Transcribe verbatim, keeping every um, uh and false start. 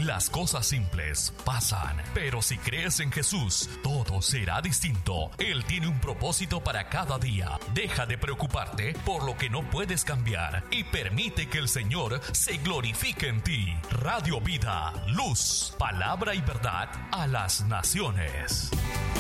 Las cosas simples pasan, pero si crees en Jesús, todo será distinto. Él tiene un propósito para cada día. Deja de preocuparte por lo que no puedes cambiar y permite que el Señor se glorifique en ti. Radio Vida, luz, palabra y verdad a las naciones.